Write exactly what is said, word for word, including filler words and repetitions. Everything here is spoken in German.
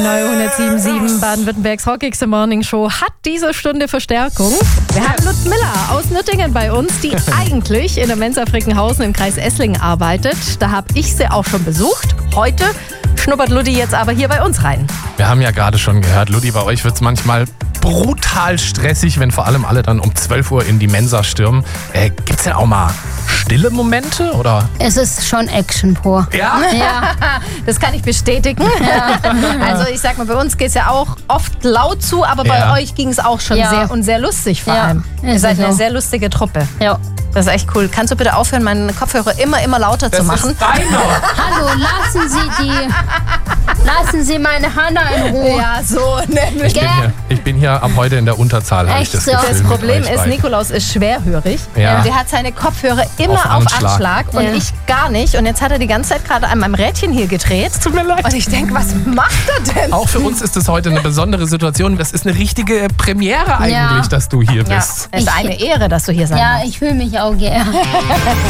neunhundertsieben Komma sieben Baden-Württembergs Rockigste Morning Show hat diese Stunde Verstärkung. Wir haben Ludmilla aus Nüttingen bei uns, die eigentlich in der Mensa Frickenhausen im Kreis Esslingen arbeitet. Da habe ich sie auch schon besucht. Heute schnuppert Ludi jetzt aber hier bei uns rein. Wir haben ja gerade schon gehört, Ludi, bei euch wird es manchmal brutal stressig, wenn vor allem alle dann um zwölf Uhr in die Mensa stürmen. Äh, Gibt es denn auch mal stille Momente, oder? Es ist schon Action pur. Ja? Ja. Das kann ich bestätigen. Ja. Also ich sag mal, bei uns geht es ja auch oft laut zu, aber bei Ja. euch ging es auch schon Ja. sehr und sehr lustig vor Ja, allem. Ihr ist seid so. eine sehr lustige Truppe. Ja. Das ist echt cool. Kannst du bitte aufhören, meinen Kopfhörer immer, immer lauter zu machen? ist deiner. Hallo, lassen Sie die. Lassen Sie meine Hanna in Ruhe. Ja, so nämlich. Ich bin, hier, ich bin hier ab heute in der Unterzahl, habe ich Echt das so? Gefühl. Das mit Problem euch ist, beiden. Nikolaus ist schwerhörig. Ja. Der hat seine Kopfhörer immer Auf auf Anschlag. Anschlag, und Ja. ich gar nicht. Und jetzt hat er die ganze Zeit gerade an meinem Rädchen hier gedreht. Tut mir leid. Und ich denke, was macht er denn? Auch für uns ist es heute eine besondere Situation. Das ist eine richtige Premiere eigentlich, Ja. dass du hier Ja, bist. es ist eine Ehre, dass du hier sein Ja, darfst. ich fühle mich auch gern.